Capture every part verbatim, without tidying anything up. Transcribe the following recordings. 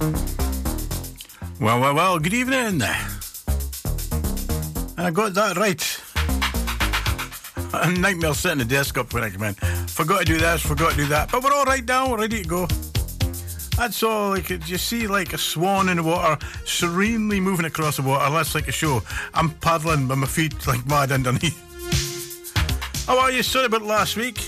Well, well, well, good evening. I got that right. A nightmare setting the desk up when I come in. Forgot to do this, forgot to do that. But we're all right now, we're ready to go. That's all. Like, you see like a swan in the water, serenely moving across the water. That's like a show. I'm paddling with my feet like mad underneath. How are you? Sorry about last week.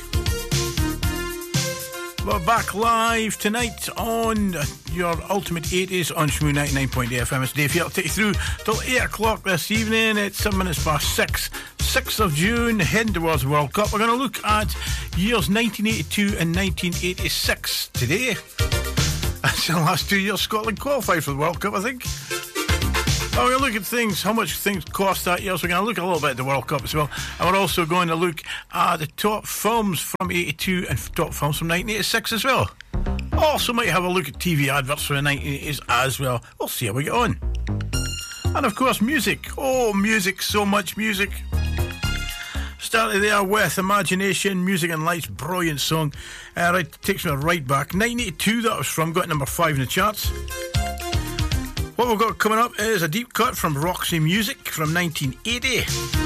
We're back live tonight on your Ultimate eighties on Shmoo ninety-nine point eight F M. It's Dave here. I'll take you through till eight o'clock this evening. It's seven minutes past six. sixth of June, heading towards the World Cup. We're going to look at years nineteen eighty-two and nineteen eighty-six today. That's the last two years Scotland qualified for the World Cup, I think. Well, we're going to look at things, how much things cost that year. So we're going to look a little bit at the World Cup as well. And we're also going to look at the top films from eighty-two and top films from nineteen eighty-six as well. Also might have a look at T V adverts from the nineteen eighties as well. We'll see how we get on. And of course, music. Oh, music, so much music. Started there with Imagination, Music and Lights, brilliant song. Uh, right, takes me right back. nineteen eighty-two, that was from, got number five in the charts. What we've got coming up is a deep cut from Roxy Music from nineteen eighty.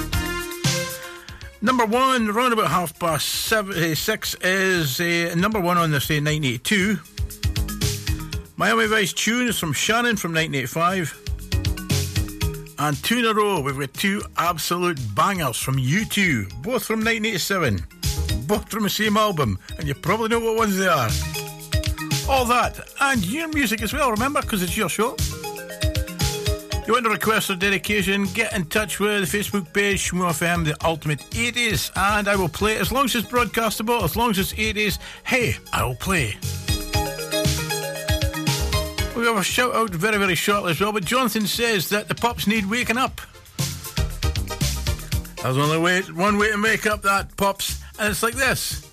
Number one, around about half past seven, uh, six, is uh, number one on this uh, nineteen eighty-two. Miami Vice Tunes from Shannon from nineteen eighty-five. And two in a row, we've got two absolute bangers from U two, both from nineteen eighty-seven. Both from the same album, and you probably know what ones they are. All that, and your music as well, remember, because it's your show. You want to request a dedication, get in touch with the Facebook page, Shmoo F M, the Ultimate eighties, and I will play it. As long as it's broadcastable, as long as it's eighties, hey, I will play. We have a shout out very, very shortly as well, but Jonathan says that the pups need waking up. There's only way, one way to make up that, pups, and it's like this.